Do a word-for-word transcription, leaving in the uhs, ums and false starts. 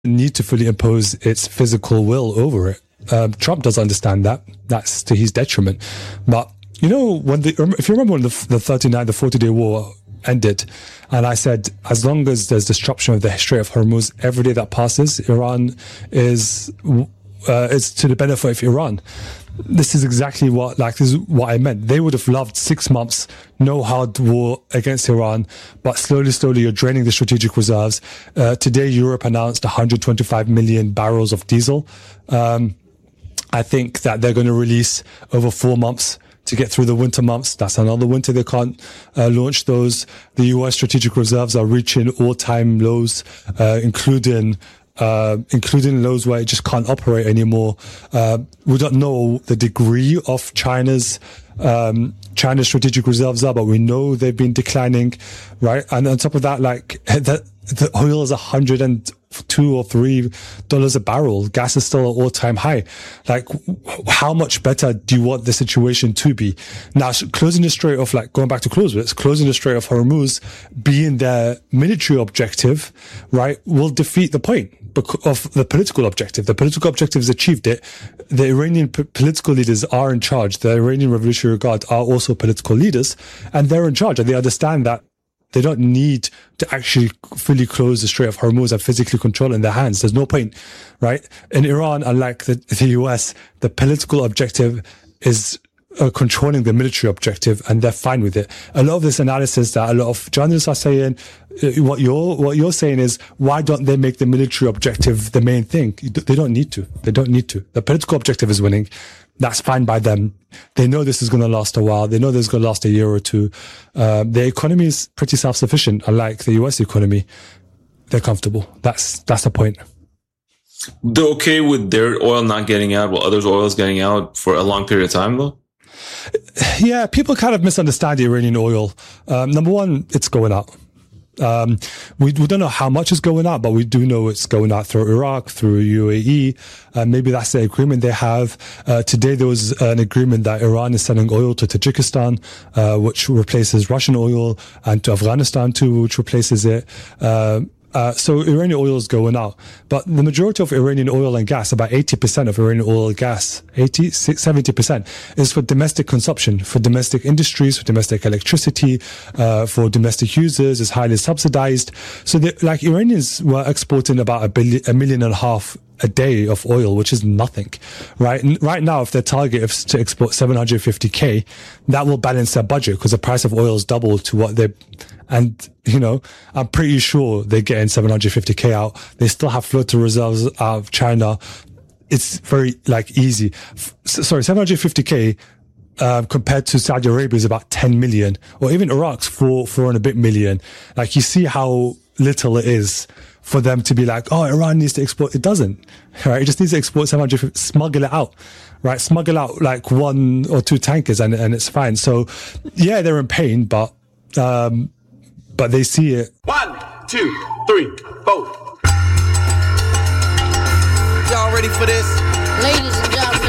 need to fully impose its physical will over it. Um, Trump does understand that. That's to his detriment. But, you know, when the, if you remember when the, the thirty-nine, the forty-day war ended, and I said, as long as there's disruption of the Strait of Hormuz, every day that passes, Iran is, uh, is to the benefit of Iran. This is exactly what, like, this is what I meant. They would have loved six months, no hard war against Iran, but slowly, slowly, you're draining the strategic reserves. Uh, today, Europe announced one hundred twenty-five million barrels of diesel. Um, I think that they're going to release over four months to get through the winter months. That's another winter they can't uh, launch those. The U S strategic reserves are reaching all-time lows, uh, including Uh, including lows where it just can't operate anymore. Uh, we don't know the degree of China's um, China's strategic reserves are, but we know they've been declining, right? And on top of that, like the, the oil is a hundred and two or three dollars a barrel. Gas is still at all-time high. Like, how much better do you want the situation to be? Now, closing the Strait of, like, going back to Clausewitz, closing the Strait of Hormuz being their military objective, right, will defeat the point of the political objective. The political objective has achieved it. The Iranian p- political leaders are in charge. The Iranian Revolutionary Guard are also political leaders, and they're in charge, and they understand that they don't need to actually fully close the Strait of Hormuz and physically control it in their hands. There's no point, right? In Iran, unlike the, the U S, the political objective is uh, controlling the military objective, and they're fine with it. A lot of this analysis that a lot of journalists are saying, uh, what you're what you're saying is, why don't they make the military objective the main thing? They don't need to. They don't need to. The political objective is winning. That's fine by them. They know this is going to last a while. They know this is going to last a year or two. Uh, their economy is pretty self-sufficient, unlike the U S economy. They're comfortable. That's that's the point. They're okay with their oil not getting out while others' oil is getting out for a long period of time, though? Yeah, people kind of misunderstand the Iranian oil. Um, number one, it's going out. Um, we, we don't know how much is going out, but we do know it's going out through Iraq, through U A E. Uh, maybe that's the agreement they have. Uh, today there was an agreement that Iran is selling oil to Tajikistan, uh, which replaces Russian oil, and to Afghanistan too, which replaces it. Uh, Uh, so Iranian oil is going out, but the majority of Iranian oil and gas, about eighty percent of Iranian oil and gas, eighty, seventy percent is for domestic consumption, for domestic industries, for domestic electricity, uh, for domestic users. It's highly subsidized. So the, like Iranians were exporting about a billion, a million and a half a day of oil, which is nothing, right? And right now, if their target is to export seven hundred fifty K, that will balance their budget because the price of oil is double to what they, and, you know, I'm pretty sure they're getting seven hundred fifty K out. They still have floater reserves out of China. It's very, like, easy. F- sorry, seven hundred fifty K, uh, compared to Saudi Arabia is about ten million, or even Iraq's four, four and a bit million. Like, you see how little it is for them to be like, oh, Iran needs to export. It doesn't, right? It just needs to export seven hundred, smuggle it out, right? Smuggle out like one or two tankers and, and it's fine. So yeah, they're in pain, but, um, but they see it. One, two, three, four. Y'all ready for this? Ladies and gentlemen.